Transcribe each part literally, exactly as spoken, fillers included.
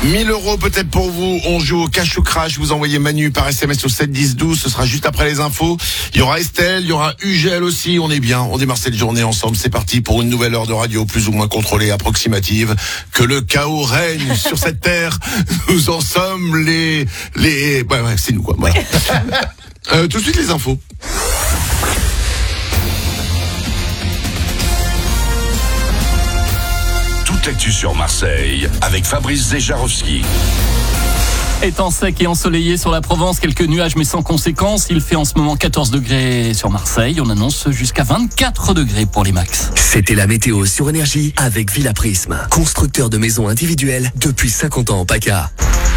mille euros peut-être pour vous. On joue au cash ou crash. Vous envoyez Manu par S M S au sept dix douze. Ce sera juste après les infos. Il y aura Estelle, il y aura Ugel aussi. On est bien. On démarre cette journée ensemble. C'est parti pour une nouvelle heure de radio plus ou moins contrôlée, approximative. Que le chaos règne sur cette terre. Nous en sommes les... les... Ouais, ouais, c'est nous quoi. Voilà. euh, tout de suite les infos. L'actu sur Marseille avec Fabrice Zéjarowski. Étant sec et ensoleillé sur la Provence, quelques nuages mais sans conséquences. Il fait en ce moment quatorze degrés sur Marseille. On annonce jusqu'à vingt-quatre degrés pour les max. C'était la météo sur Énergie avec Villa Prisme, constructeur de maisons individuelles depuis cinquante ans en PACA.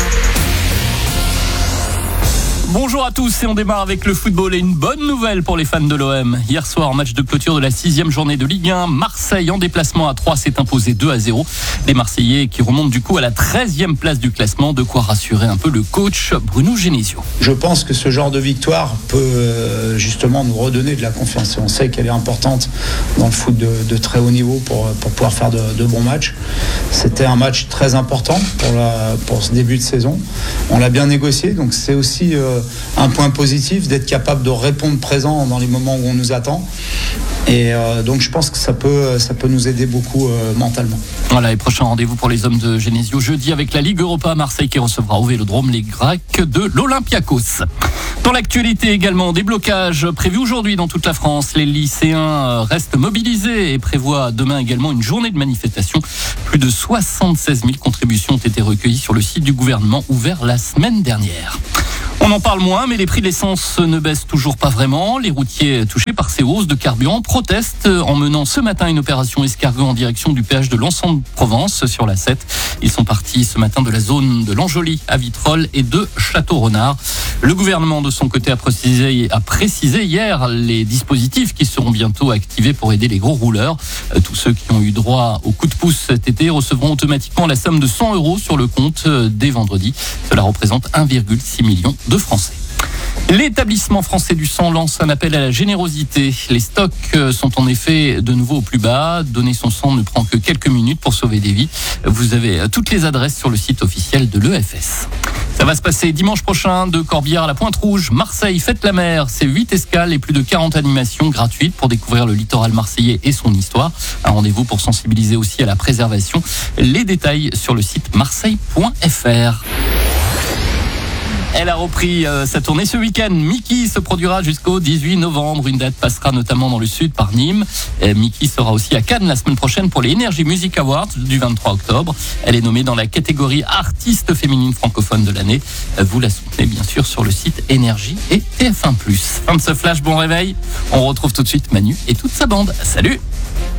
Bonjour à tous et on démarre avec le football et une bonne nouvelle pour les fans de l'O M. Hier soir, match de clôture de la sixième journée de Ligue un, Marseille en déplacement à Troyes s'est imposé deux à zéro. Les Marseillais qui remontent du coup à la treizième place du classement, de quoi rassurer un peu le coach Bruno Genesio. Je pense que ce genre de victoire peut justement nous redonner de la confiance. On sait qu'elle est importante dans le foot de, de très haut niveau pour, pour pouvoir faire de, de bons matchs. C'était un match très important pour, la, pour ce début de saison. On l'a bien négocié, donc c'est aussi... Euh, un point positif d'être capable de répondre présent dans les moments où on nous attend, et euh, donc je pense que ça peut, ça peut nous aider beaucoup euh, mentalement. Voilà, et prochain rendez-vous pour les hommes de Genesio jeudi avec la Ligue Europa, Marseille qui recevra au Vélodrome les Grecs de l'Olympiakos. Dans l'actualité également, des blocages prévus aujourd'hui dans toute la France. Les lycéens restent mobilisés et prévoient demain également une journée de manifestation. Plus de soixante-seize mille contributions ont été recueillies sur le site du gouvernement ouvert la semaine dernière. On en parle moins, mais les prix de l'essence ne baissent toujours pas vraiment. Les routiers touchés par ces hausses de carburant protestent en menant ce matin une opération escargot en direction du péage de l'Ensemble-Provence sur la sept. Ils sont partis ce matin de la zone de l'Anjoli à Vitrolles et de Château-Renard. Le gouvernement, de son côté, a précisé, a précisé hier les dispositifs qui seront bientôt activés pour aider les gros rouleurs. Tous ceux qui ont eu droit au coup de pouce cet été recevront automatiquement la somme de cent euros sur le compte dès vendredi. Cela représente un virgule six million de Français. L'établissement français du sang lance un appel à la générosité. Les stocks sont en effet de nouveau au plus bas. Donner son sang ne prend que quelques minutes pour sauver des vies. Vous avez toutes les adresses sur le site officiel de l'E F S. Ça va se passer dimanche prochain de Corbière à la Pointe-Rouge. Marseille, fête la mer. C'est huit escales et plus de quarante animations gratuites pour découvrir le littoral marseillais et son histoire. Un rendez-vous pour sensibiliser aussi à la préservation. Les détails sur le site marseille point f r. Elle a repris euh, sa tournée ce week-end. Mickey se produira jusqu'au dix-huit novembre. Une date passera notamment dans le sud par Nîmes. Et Mickey sera aussi à Cannes la semaine prochaine pour les Energy Music Awards du vingt-trois octobre. Elle est nommée dans la catégorie artiste féminine francophone de l'année. Vous la soutenez bien sûr sur le site Énergie et T F un plus. Fin de ce flash, bon réveil. On retrouve tout de suite Manu et toute sa bande. Salut!